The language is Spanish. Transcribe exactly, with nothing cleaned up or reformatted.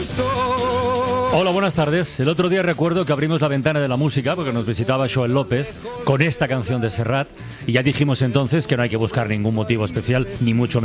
Hola, buenas tardes. El otro día recuerdo que abrimos la ventana de la música porque nos visitaba Joel López con esta canción de Serrat y ya dijimos entonces que no hay que buscar ningún motivo especial, ni mucho menos.